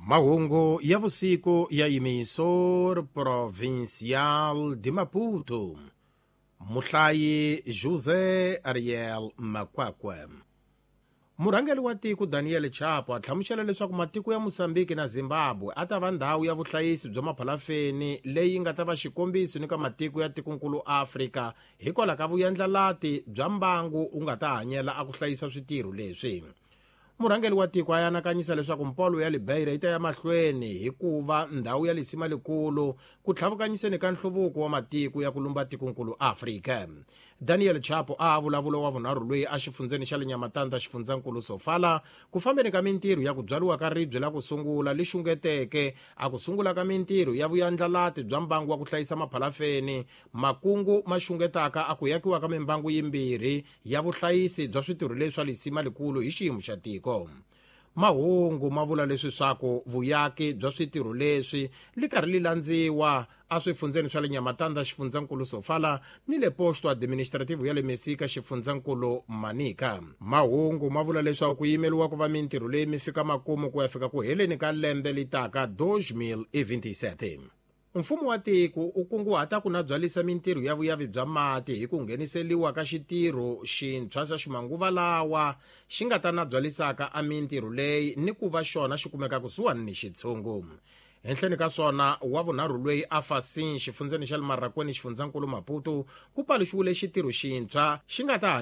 Mahungu ya vusiku ya emissor provincial de Maputo. Muhlayi José Ariel Makwakwe. Murhangeri wa tiko Daniel Chapo a hlamusela leswaku matiko ya Mozambique na Zimbabwe a ta va ndhawu ya vuhlayisi bya maphalafeni leyi nga ta va xikombiso ni ka matiko ya tikonkulu Afrika hikwalaho ka vuyandlalati bya mbangu u nga ta hanyela a ku hlayisa switirho leswi. Murhangeri wa tiko a anakanyisa leswaku mpolo ya Beira yi ta ya mahlweni hikuva ndhawu ya lisima likulu ku tlhavukanyiseni ka nhluvuko wa matiko ya ku lumba tikonkulu Afrika. Daniel Chapo a vulavula wa vunharhu loyi a xifundzeni xa le Nyamatanda xifundzankulu Sofala ku fambeni ka mintirho ya ku byariwa ka ribye la ku sungula li xungeteke a ku sungula ka mintirho ya vuyandlalati bya mbangu wa ku hlayisa maphalafeni makungu ma xungetaka a ku yakiwa ka mimbangu yimbirhi ya vuhlayisi bya switirho leswi swa lisima likulu hi xiyimo xa tiko. Mahungu ma vula leswi swaku vuyaki bya switirho leswi li karhi li landziwa a swifundzeni swa le Nyamatanda xifundzankulu Sofala ni le posto administrative ya le Mesika xifundzankulu Manika. Mahungu ma vula leswaku ku yimeliwa ku va mintirho leyi mi fika makumu ku ya fika ku heleni ka lembe litaka 2027. Mfumo wa tiko u kunguhata ku nabyalisa mintirho ya vuyavi bya mati hi ku ngheniseliwa ka xitirho xintshwa xa ximanguva lawa xi nga ta nabyalisaka a mintirho leyi ni ku va xona xi kumeka kusuhani ni xitshungu. Henhleni ka swona wa vunharhu loyi a Fasin xifundzeni xa le Marakweni xifundzankulu Maputo ku paluxiwile xitirho xintshwa xi nga ta